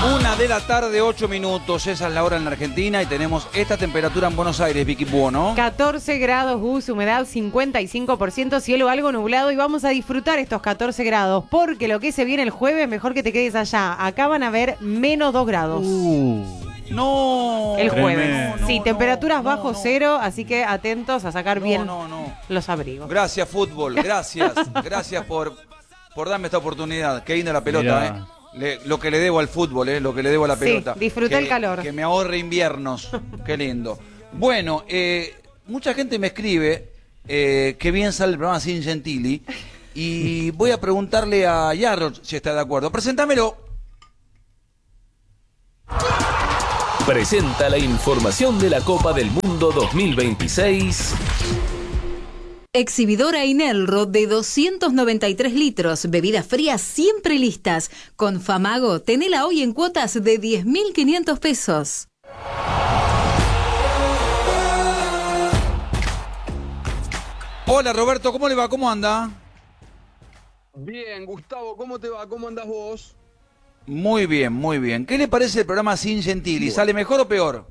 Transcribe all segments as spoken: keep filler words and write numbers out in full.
Una de la tarde, ocho minutos, esa es la hora en la Argentina y tenemos esta temperatura en Buenos Aires, Vicky Búho, ¿no? catorce grados, Gus, humedad cincuenta y cinco por ciento, cielo algo nublado y vamos a disfrutar estos catorce grados porque lo que se viene el jueves, mejor que te quedes allá. Acá van a haber menos dos grados. Uh, no. El jueves. Tremendo. Sí, No, temperaturas no, bajo no. cero, así que atentos a sacar No, bien no, no. los abrigos. Gracias, fútbol, gracias. Gracias por, por darme esta oportunidad. Qué linda la pelota, Mirá. ¿eh? Le- lo que le debo al fútbol, ¿eh? Lo que le debo a la Sí, pelota. disfruta Que- el calor. Que me ahorre inviernos. Qué lindo. Bueno, eh, mucha gente me escribe eh, que bien sale el programa sin Gentili. Y voy a preguntarle a Yarro si está de acuerdo. Preséntamelo. Presenta la información de la Copa del Mundo dos mil veintiséis. Exhibidora Inelro de doscientos noventa y tres litros, bebidas frías siempre listas. Con Famago, tenela hoy en cuotas de diez mil quinientos pesos. Hola Roberto, ¿cómo le va? ¿Cómo anda? Bien, Gustavo, ¿cómo te va? ¿Cómo andás vos? Muy bien, muy bien. ¿Qué le parece el programa sin Gentili? ¿Sale mejor o peor?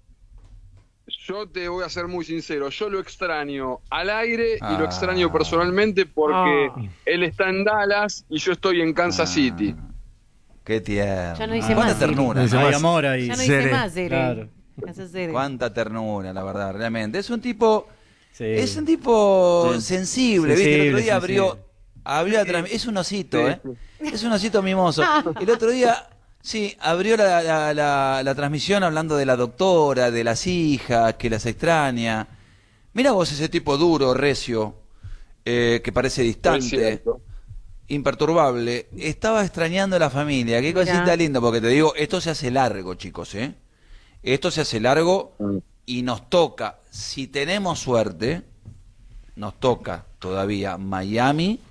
Yo te voy a ser muy sincero, yo lo extraño al aire y Ah. lo extraño personalmente porque Ah. él está en Dallas y yo estoy en Kansas Ah. City. Qué tierno. Ya no dice Cuánta más, Siri. ternura. Hay ¿no? amor ahí. Ya no dice Sere. más, Sere. Claro. Eso es Sere. Cuánta ternura, la verdad, realmente. Es un tipo, Sí. es un tipo Sí. sensible, ¿viste? El otro Sensible, día abrió, sensible. abrió la transmisión. Es un osito, Sí, ¿eh? Es un osito mimoso. El otro día, sí, abrió la, la, la, la transmisión hablando de la doctora, de las hijas, que las extraña. Mira vos ese tipo duro, recio, eh, que parece Es distante. cierto. Imperturbable, estaba extrañando a la familia, qué Mirá. cosita linda, porque te digo, esto se hace largo, chicos, ¿eh? Esto se hace largo Mm. y nos toca, si tenemos suerte, nos toca todavía Miami,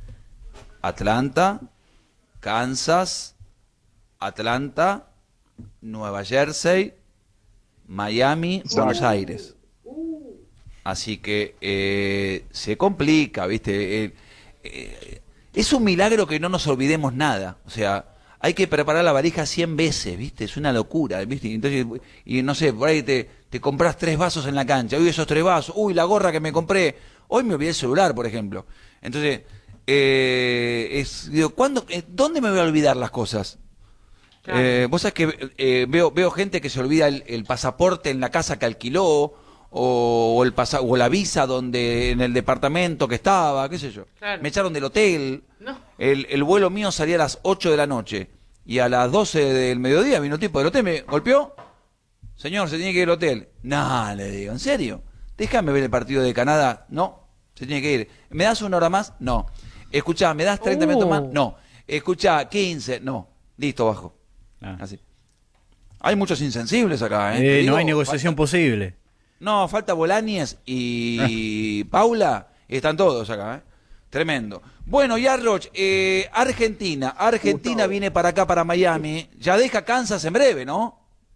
Atlanta, Kansas, Atlanta, Nueva Jersey, Miami, Exacto. Buenos Aires. Así que eh, se complica, ¿viste? Eh, eh, es un milagro que no nos olvidemos nada. O sea, hay que preparar la valija cien veces, ¿viste? Es una locura, ¿viste? Entonces, y no sé, por ahí te, te compras tres vasos en la cancha. Uy, esos tres vasos. Uy, la gorra que me compré. Hoy me olvidé el celular, por ejemplo. Entonces, eh, es, digo, ¿cuándo, eh, ¿dónde me voy a olvidar las cosas? Claro. Eh, vos sabés que eh, veo, veo gente que se olvida el, el pasaporte en la casa que alquiló, o, o el pasa, o la visa donde en el departamento que estaba, qué sé yo. Claro. Me echaron del hotel. No. El, el vuelo mío salía a las ocho de la noche y a las doce del mediodía vino el tipo del hotel, me golpeó. Señor, se tiene que ir al hotel. No, le digo, ¿en serio? Déjame ver el partido de Canadá. No, se tiene que ir. ¿Me das una hora más? No. Escuchá, ¿me das treinta Uh. minutos más? No. Escuchá, quince. No. Listo, bajo. Ah. Así. Hay muchos insensibles acá, ¿eh? Eh, Te no digo, hay negociación posible. falta- no, falta Bolañez y Paula. Están todos acá, ¿eh? Tremendo. Bueno, Yarroch, eh, Argentina. Argentina Gustavo. viene para acá, para Miami. Ya deja Kansas en breve, ¿no?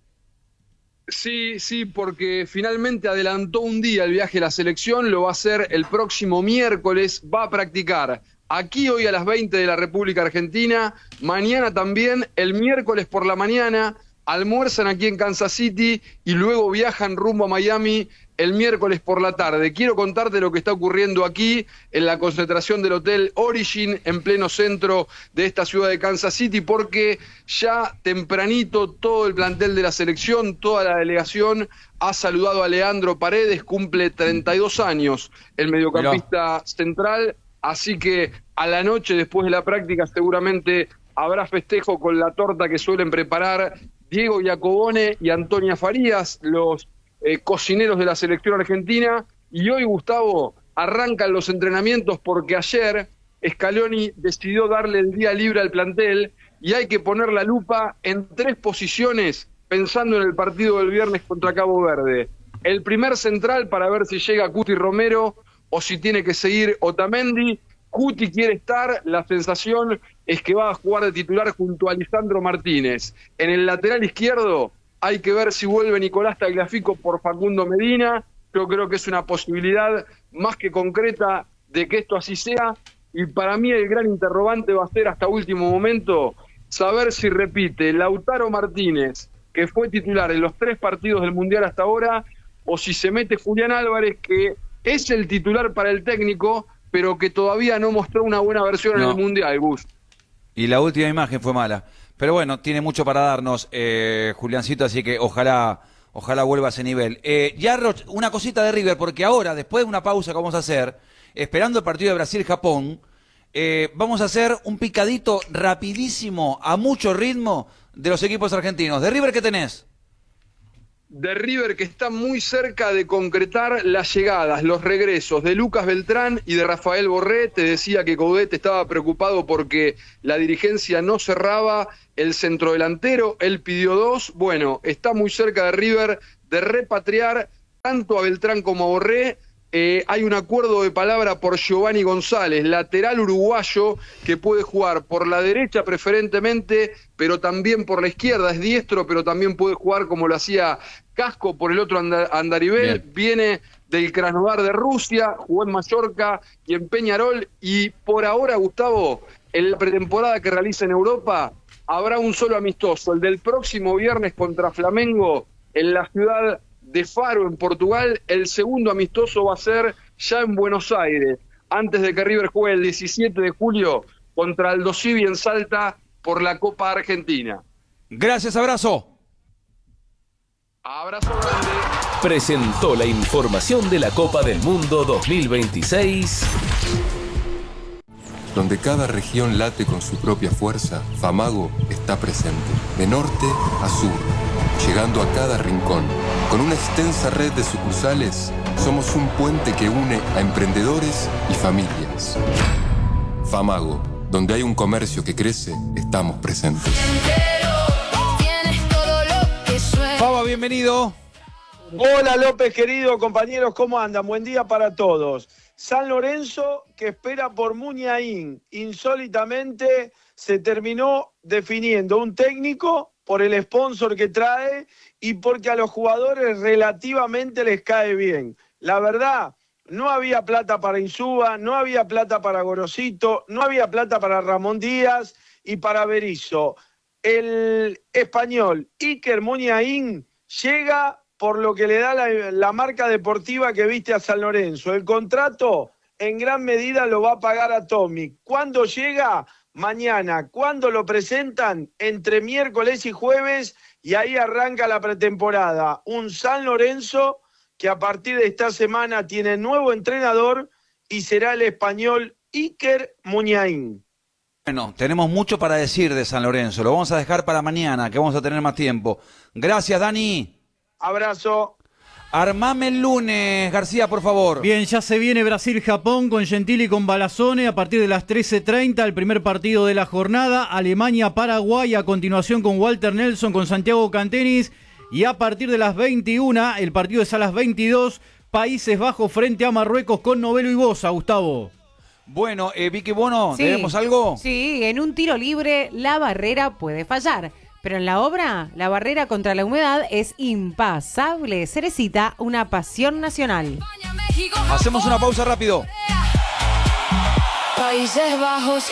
Sí, sí, porque finalmente adelantó un día el viaje a la selección, lo va a hacer el próximo miércoles, va a practicar aquí hoy a las veinte de la República Argentina, mañana también, el miércoles por la mañana, almuerzan aquí en Kansas City y luego viajan rumbo a Miami el miércoles por la tarde. Quiero contarte lo que está ocurriendo aquí en la concentración del Hotel Origin en pleno centro de esta ciudad de Kansas City, porque ya tempranito todo el plantel de la selección, toda la delegación ha saludado a Leandro Paredes, cumple treinta y dos años, el mediocampista central, así que a la noche después de la práctica seguramente habrá festejo con la torta que suelen preparar Diego Iacobone y Antonia Farías, los eh, cocineros de la selección argentina. Y hoy, Gustavo, arrancan los entrenamientos porque ayer Scaloni decidió darle el día libre al plantel y hay que poner la lupa en tres posiciones pensando en el partido del viernes contra Cabo Verde. El primer central para ver si llega Cuti Romero o si tiene que seguir Otamendi. Cuti quiere estar, la sensación es que va a jugar de titular junto a Lisandro Martínez. En el lateral izquierdo hay que ver si vuelve Nicolás Tagliafico por Facundo Medina. Yo creo que es una posibilidad más que concreta de que esto así sea. Y para mí el gran interrogante va a ser hasta último momento saber si repite Lautaro Martínez, que fue titular en los tres partidos del Mundial hasta ahora, o si se mete Julián Álvarez, que es el titular para el técnico, pero que todavía no mostró una buena versión no. en el Mundial, Gus. Y la última imagen fue mala. Pero bueno, tiene mucho para darnos, eh, Juliancito, así que ojalá, ojalá vuelva a ese nivel. Eh, Yarro, una cosita de River, porque ahora, después de una pausa que vamos a hacer, esperando el partido de Brasil-Japón, eh, vamos a hacer un picadito rapidísimo, a mucho ritmo, de los equipos argentinos. ¿De River qué tenés? De River, que está muy cerca de concretar las llegadas, los regresos de Lucas Beltrán y de Rafael Borré. Te decía que Coudet estaba preocupado porque la dirigencia no cerraba el centrodelantero, él pidió dos. Bueno, está muy cerca de River de repatriar tanto a Beltrán como a Borré. Eh, hay un acuerdo de palabra por Giovanni González, lateral uruguayo que puede jugar por la derecha preferentemente, pero también por la izquierda. Es diestro, pero también puede jugar como lo hacía Casco por el otro andar andarivel. Bien. Viene del Krasnodar de Rusia, jugó en Mallorca y en Peñarol. Y por ahora, Gustavo, en la pretemporada que realiza en Europa, habrá un solo amistoso, el del próximo viernes contra Flamengo en la ciudad de Faro, en Portugal. El segundo amistoso va a ser ya en Buenos Aires, antes de que River juegue el diecisiete de julio contra Aldo Civi en Salta por la Copa Argentina. Gracias, abrazo. Abrazo grande. Presentó la información de la Copa del Mundo dos mil veintiséis. Donde cada región late con su propia fuerza, Famago está presente, de norte a sur, llegando a cada rincón. Con una extensa red de sucursales, somos un puente que une a emprendedores y familias. Famago, donde hay un comercio que crece, estamos presentes. Faba, bienvenido. Hola López, querido, compañeros, ¿cómo andan? Buen día para todos. San Lorenzo, que espera por Muniain. Insólitamente se terminó definiendo un técnico por el sponsor que trae y porque a los jugadores relativamente les cae bien. La verdad, no había plata para Insúa, no había plata para Gorosito, no había plata para Ramón Díaz y para Berizzo. El español Iker Muniain llega por lo que le da la, la marca deportiva que viste a San Lorenzo. El contrato en gran medida lo va a pagar Atomic. ¿Cuándo llega? Mañana. ¿Cuándo lo presentan? Entre miércoles y jueves, y ahí arranca la pretemporada. Un San Lorenzo que a partir de esta semana tiene nuevo entrenador y será el español Iker Muniain. Bueno, tenemos mucho para decir de San Lorenzo. Lo vamos a dejar para mañana, que vamos a tener más tiempo. Gracias, Dani. Abrazo. Armame el lunes, García, por favor. Bien, ya se viene Brasil-Japón con Gentili y con Balazzone a partir de las trece treinta, el primer partido de la jornada. Alemania-Paraguay a continuación con Walter Nelson, con Santiago Cantenis. Y a partir de las veintiuna, el partido es a las veintidós, Países Bajos frente a Marruecos con Novelo y Boza, Gustavo. Bueno, eh, Vicky Bono, Sí. ¿tenemos algo? Sí, en un tiro libre la barrera puede fallar. Pero en la obra, la barrera contra la humedad es impasable. Se necesita una pasión nacional. Hacemos una pausa rápido. Países Bajos.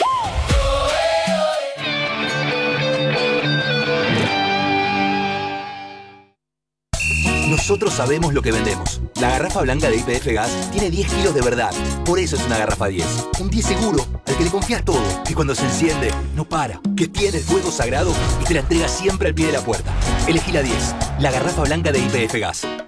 Nosotros sabemos lo que vendemos. La garrafa blanca de Y P F Gas tiene diez kilos de verdad. Por eso es una garrafa diez. Un diez seguro, al que le confías todo. Que cuando se enciende, no para. Que tiene el fuego sagrado y te la entrega siempre al pie de la puerta. Elegí la diez, la garrafa blanca de Y P F Gas.